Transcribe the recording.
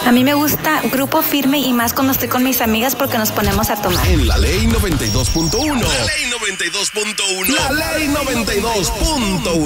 A mí me gusta Grupo Firme y más cuando estoy con mis amigas porque nos ponemos a tomar. En la Ley 92.1. La Ley 92.1. La Ley 92.1.